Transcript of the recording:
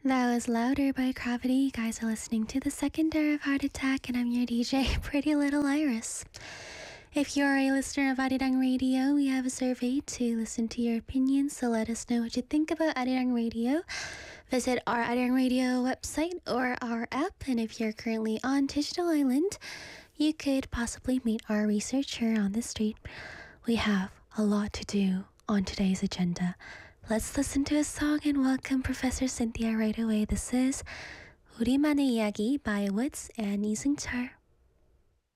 That was Louder by Gravity. You guys are listening to the second hour of Heart Attack, and I'm your DJ, Pretty Little Iris. If you're a listener of Arirang Radio, we have a survey to listen to your opinions, so let us know what you think about Arirang Radio. Visit our Arirang Radio website or our app, and if you're currently on Digital Island, you could possibly meet our researcher on the street. We have a lot to do on today's agenda. Let's listen to a song and welcome Professor Cynthia right away. This is 우리만의 이야기 by Woods and 이승철.